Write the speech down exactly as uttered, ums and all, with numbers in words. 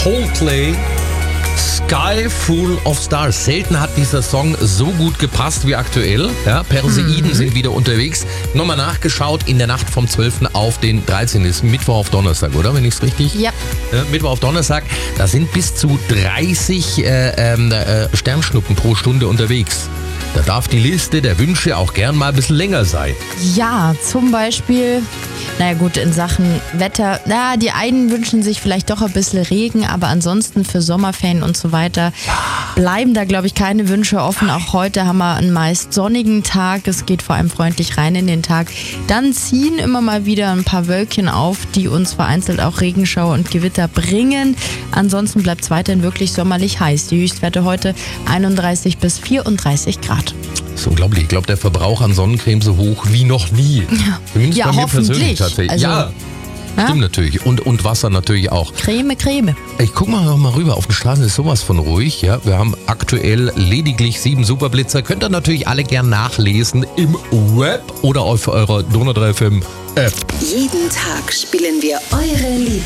Coldplay, Sky Full of Stars. Selten hat dieser Song so gut gepasst wie aktuell. Ja, Perseiden mhm. sind wieder unterwegs. Nochmal nachgeschaut, in der Nacht vom zwölften auf den dreizehnten ist Mittwoch auf Donnerstag, oder? Wenn ich es richtig... Ja. ja. Mittwoch auf Donnerstag, da sind bis zu dreißig äh, äh, Sternschnuppen pro Stunde unterwegs. Da darf die Liste der Wünsche auch gern mal ein bisschen länger sein. Ja, zum Beispiel, naja gut, in Sachen Wetter, na, die einen wünschen sich vielleicht doch ein bisschen Regen, aber ansonsten für Sommerferien und so weiter bleiben da, glaube ich, keine Wünsche offen. Auch heute haben wir einen meist sonnigen Tag, es geht vor allem freundlich rein in den Tag. Dann ziehen immer mal wieder ein paar Wölkchen auf, die uns vereinzelt auch Regenschauer und Gewitter bringen. Ansonsten bleibt es weiterhin wirklich sommerlich heiß. Die Höchstwerte heute einunddreißig bis vierunddreißig Grad. Das ist unglaublich. Ich glaube, der Verbrauch an Sonnencreme so hoch wie noch nie. Ja, Zumindest ja bei mir hoffentlich. persönlich tatsächlich. Also, ja, ja, stimmt natürlich. Und, und Wasser natürlich auch. Creme, Creme. Ich guck mal noch mal rüber. Auf den Straßen ist sowas von ruhig. Ja, wir haben aktuell lediglich sieben Superblitzer. Könnt ihr natürlich alle gern nachlesen im Web oder auf eurer Donau drei F M App. Jeden Tag spielen wir eure Lieder.